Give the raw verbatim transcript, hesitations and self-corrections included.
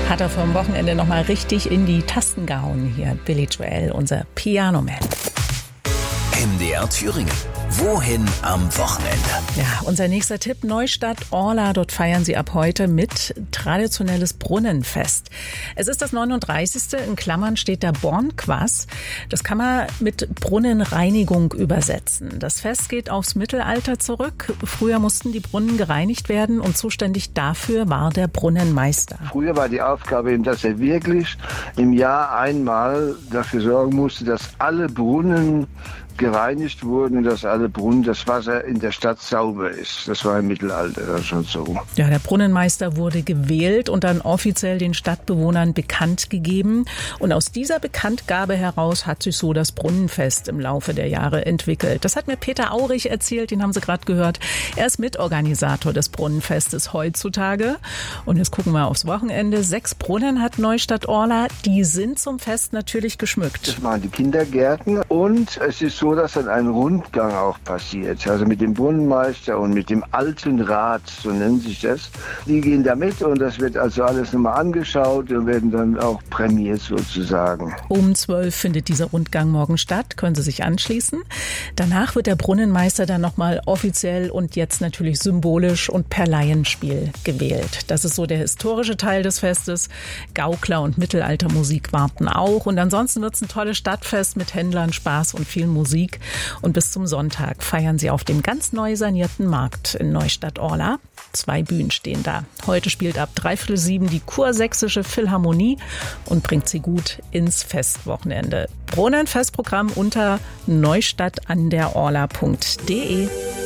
Hat er vom Wochenende nochmal richtig in die Tasten gehauen hier. Billy Joel, unser Piano Man. M D R Thüringen. Wohin am Wochenende? Ja, unser nächster Tipp, Neustadt Orla. Dort feiern sie ab heute mit traditionelles Brunnenfest. Es ist das neununddreißigste In Klammern steht da Bornquas. Das kann man mit Brunnenreinigung übersetzen. Das Fest geht aufs Mittelalter zurück. Früher mussten die Brunnen gereinigt werden und zuständig dafür war der Brunnenmeister. Früher war die Aufgabe eben, dass er wirklich im Jahr einmal dafür sorgen musste, dass alle Brunnen gereinigt wurden und dass alle Brunnen, das Wasser in der Stadt sauber ist. Das war im Mittelalter schon so. Ja, der Brunnenmeister wurde gewählt und dann offiziell den Stadtbewohnern bekannt gegeben. Und aus dieser Bekanntgabe heraus hat sich so das Brunnenfest im Laufe der Jahre entwickelt. Das hat mir Peter Aurich erzählt, den haben Sie gerade gehört. Er ist Mitorganisator des Brunnenfestes heutzutage. Und jetzt gucken wir aufs Wochenende. Sechs Brunnen hat Neustadt Orla. Die sind zum Fest natürlich geschmückt. Das waren die Kindergärten und es ist so, dass dann ein Rundgang auch passiert. Also mit dem Brunnenmeister und mit dem alten Rat, so nennt sich das. Die gehen da mit und das wird also alles nochmal angeschaut und werden dann auch prämiert sozusagen. Um zwölf findet dieser Rundgang morgen statt, können Sie sich anschließen. Danach wird der Brunnenmeister dann nochmal offiziell und jetzt natürlich symbolisch und per Laienspiel gewählt. Das ist so der historische Teil des Festes. Gaukler und Mittelaltermusik warten auch. Und ansonsten wird es ein tolles Stadtfest mit Händlern, Spaß und viel Musik. Und bis zum Sonntag feiern sie auf dem ganz neu sanierten Markt in Neustadt Orla. Zwei Bühnen stehen da. Heute spielt ab dreiviertel sieben die Kursächsische Philharmonie und bringt sie gut ins Festwochenende. Brunnenfestprogramm unter neustadt an der orla punkt de.